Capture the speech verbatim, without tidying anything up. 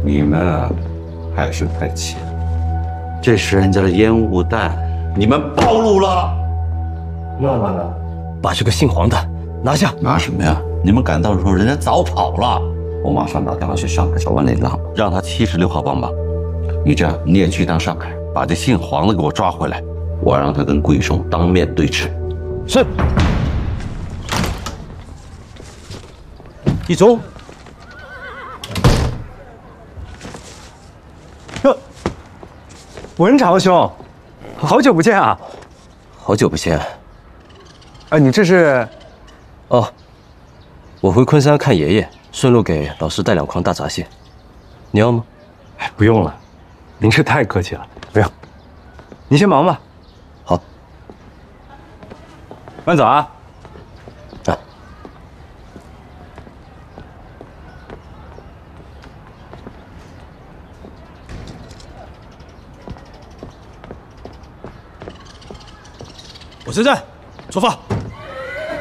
你们啊，还是太浅。这是人家的烟雾弹，你们暴露了。 那把这个姓黄的拿下。 拿什么呀？你们赶到的时候，人家早跑了。我马上打电话去上海找万里浪，让他七十六号帮忙。你这样，你也去趟上海，把这姓黄的给我抓回来，我让他跟桂松当面对质。 是。一中。 哟，文长兄，好久不见啊！ 好久不见。 啊，你这是？ 哦，我回昆山看爷爷，顺路给老师带两筐大闸蟹。你要吗？ 哎，不用了，您是太客气了，不用。您先忙吧。 好。 慢走啊。 啊。 我现在出发。